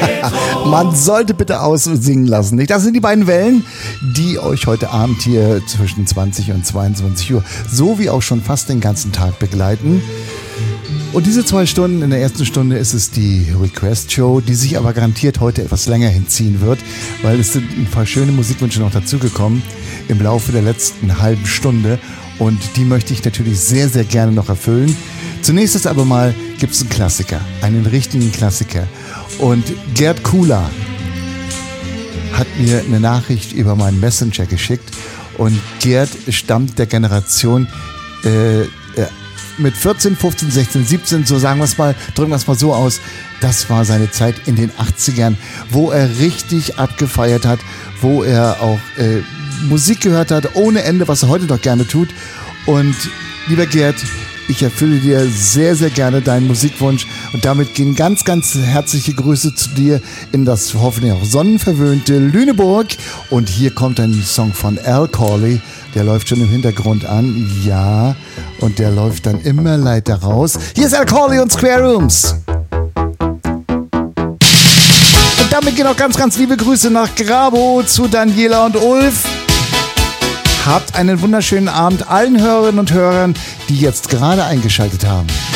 Man sollte bitte aussingen lassen, nicht? Das sind die beiden Wellen, die euch heute Abend hier zwischen 20 und 22 Uhr, so wie auch schon fast den ganzen Tag begleiten. Und diese 2 Stunden, in der ersten Stunde ist es die Request-Show, die sich aber garantiert heute etwas länger hinziehen wird, weil es sind ein paar schöne Musikwünsche noch dazugekommen im Laufe der letzten halben Stunde und die möchte ich natürlich sehr, sehr gerne noch erfüllen. Zunächst ist aber mal, gibt es einen Klassiker, einen richtigen Klassiker. Und Gerd Kuhler hat mir eine Nachricht über meinen Messenger geschickt und Gerd stammt der Generation mit 14, 15, 16, 17, so sagen wir es mal, drücken wir es mal so aus, das war seine Zeit in den 80ern, wo er richtig abgefeiert hat, wo er auch Musik gehört hat, ohne Ende, was er heute noch gerne tut. Und lieber Gerd, ich erfülle dir sehr, sehr gerne deinen Musikwunsch und damit gehen ganz, ganz herzliche Grüße zu dir in das hoffentlich auch sonnenverwöhnte Lüneburg. Und hier kommt ein Song von Al Corley, der läuft schon im Hintergrund an, ja, und der läuft dann immer weiter raus. Hier ist Al Corley und Square Rooms. Und damit gehen auch ganz, ganz liebe Grüße nach Grabo zu Daniela und Ulf. Habt einen wunderschönen Abend allen Hörerinnen und Hörern, die jetzt gerade eingeschaltet haben.